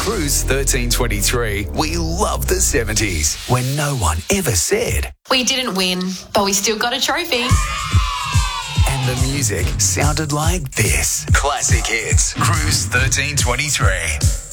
Cruise 1323, we love the 70s, when no one ever said, "We didn't win, but we still got a trophy." And the music sounded like this. Classic Hits, Cruise 1323.